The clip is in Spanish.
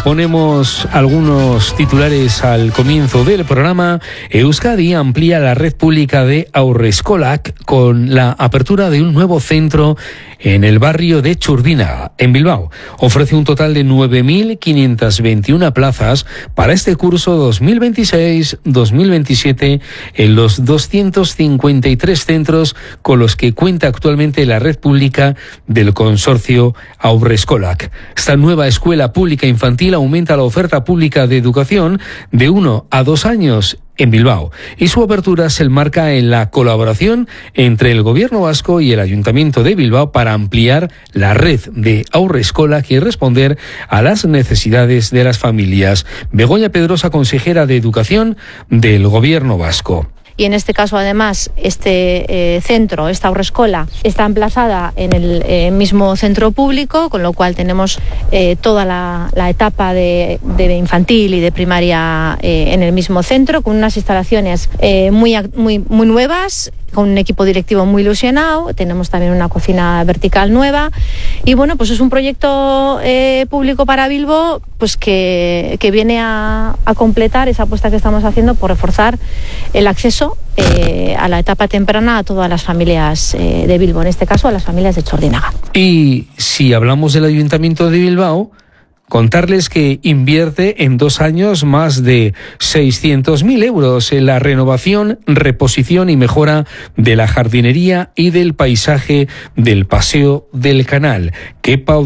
ponemos algunos titulares al comienzo del programa. Euskadi amplía la red pública de Haurreskolak con la apertura de un nuevo centro en el barrio de Txurdinaga, en Bilbao. Ofrece un total de 9.521 plazas para este curso 2026-2027 en los 253 centros con los que cuenta actualmente la red pública del consorcio Haurreskolak. Esta nueva escuela pública infantil aumenta la oferta pública de educación de 1 a 2 años en Bilbao, y su apertura se enmarca en la colaboración entre el Gobierno vasco y el Ayuntamiento de Bilbao para ampliar la red de Haurreskolak y responder a las necesidades de las familias. Begoña Pedrosa, consejera de Educación del Gobierno vasco. Y en este caso, además, este centro, esta haurreskola, está emplazada en el mismo centro público, con lo cual tenemos toda la etapa de infantil y de primaria en el mismo centro, con unas instalaciones muy nuevas, con un equipo directivo muy ilusionado. Tenemos también una cocina vertical nueva y bueno, pues es un proyecto público para Bilbo, pues que viene a completar esa apuesta que estamos haciendo por reforzar el acceso a la etapa temprana a todas las familias de Bilbo, en este caso a las familias de Txurdinaga. Y si hablamos del Ayuntamiento de Bilbao, contarles que invierte en 2 años más de 600.000 euros en la renovación, reposición y mejora de la jardinería y del paisaje del Paseo del Canal.